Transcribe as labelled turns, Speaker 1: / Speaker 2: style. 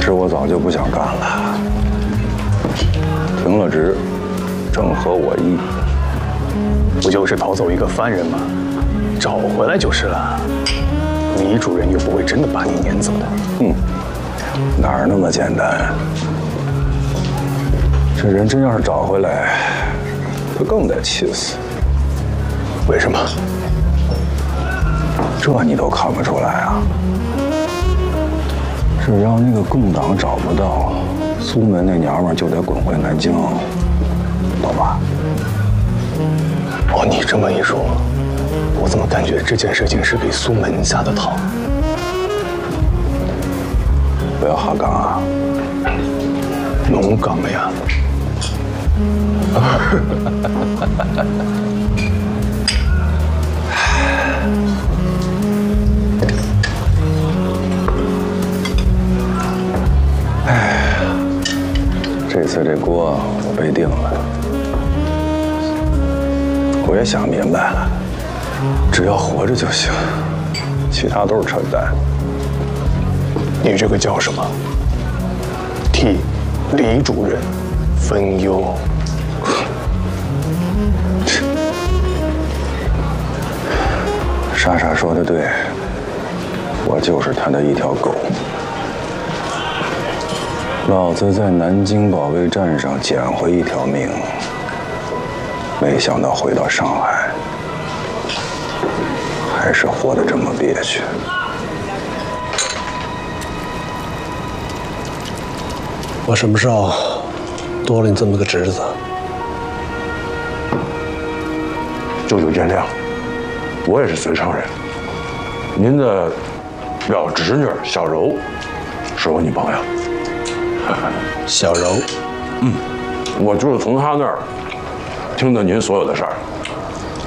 Speaker 1: 实我早就不想干了，停了职，正合我意。
Speaker 2: 不就是逃走一个犯人吗？找回来就是了。李主任又不会真的把你撵走的。
Speaker 1: 哪儿那么简单？这人真要是找回来，他更得气死。
Speaker 2: 为什么？
Speaker 1: 这你都看不出来啊？只要那个共党找不到，苏门那娘们儿就得滚回南京，懂吧？
Speaker 2: 哦，你这么一说，我怎么感觉这件事情是给苏门下的套？
Speaker 1: 不要哈杠啊！
Speaker 2: 龙岗了呀！
Speaker 1: 这次这锅我背定了，我也想明白了，只要活着就行，其他都是扯淡。
Speaker 2: 你这个叫什么？替李主任分忧。
Speaker 1: 莎莎说的对，我就是他的一条狗。老子在南京保卫战上捡回一条命，没想到回到上海，还是活得这么憋屈。
Speaker 3: 我什么时候多了你这么个侄子？
Speaker 4: 舅舅见谅，我也是隋城人。您的表侄女小柔是我女朋友。
Speaker 3: 小柔，
Speaker 4: 我就是从她那儿听的您所有的事儿。